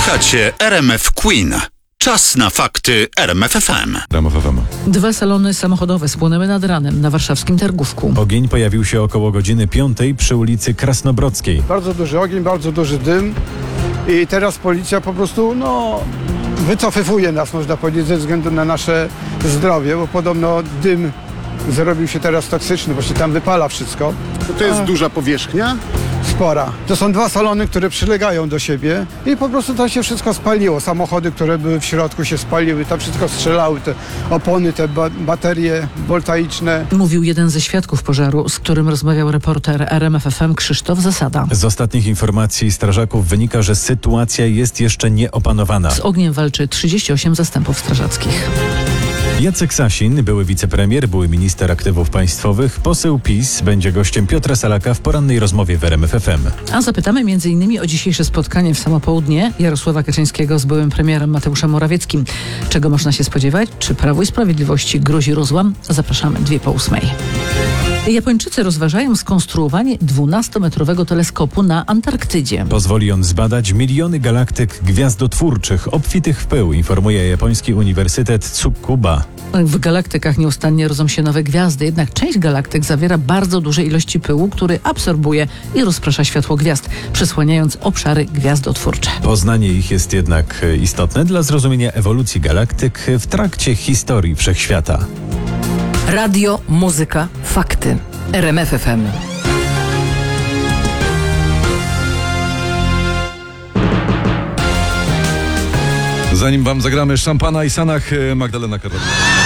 Słuchacie RMF Queen. Czas na fakty RMF FM. RMF FM. 2 salony samochodowe spłonęły nad ranem na warszawskim Targówku. Ogień pojawił się około godziny 5 przy ulicy Krasnobrodzkiej. Bardzo duży ogień, bardzo duży dym i teraz policja po prostu wycofywuje nas, można powiedzieć, ze względu na nasze zdrowie, bo podobno dym zrobił się teraz toksyczny, bo się tam wypala wszystko. To jest duża powierzchnia? Spora. To są 2 salony, które przylegają do siebie i po prostu tam się wszystko spaliło. Samochody, które były w środku się spaliły, tam wszystko strzelały, te opony, te baterie voltaiczne. Mówił jeden ze świadków pożaru, z którym rozmawiał reporter RMF FM Krzysztof Zasada. Z ostatnich informacji strażaków wynika, że sytuacja jest jeszcze nieopanowana. Z ogniem walczy 38 zastępów strażackich. Jacek Sasin, były wicepremier, były minister aktywów państwowych, poseł PiS, będzie gościem Piotra Salaka w porannej rozmowie w RMF FM. A zapytamy m.in. o dzisiejsze spotkanie w samo południe Jarosława Kaczyńskiego z byłym premierem Mateuszem Morawieckim. Czego można się spodziewać? Czy Prawu i Sprawiedliwości grozi rozłam? Zapraszamy 7:02. Japończycy rozważają skonstruowanie 12-metrowego teleskopu na Antarktydzie. Pozwoli on zbadać miliony galaktyk gwiazdotwórczych, obfitych w pył, informuje japoński Uniwersytet Tsukuba. W galaktykach nieustannie rodzą się nowe gwiazdy, jednak część galaktyk zawiera bardzo duże ilości pyłu, który absorbuje i rozprasza światło gwiazd, przysłaniając obszary gwiazdotwórcze. Poznanie ich jest jednak istotne dla zrozumienia ewolucji galaktyk w trakcie historii wszechświata. Radio, muzyka, fakty. RMF FM. Zanim wam zagramy Szampana i Sanach, Magdalena Karolina.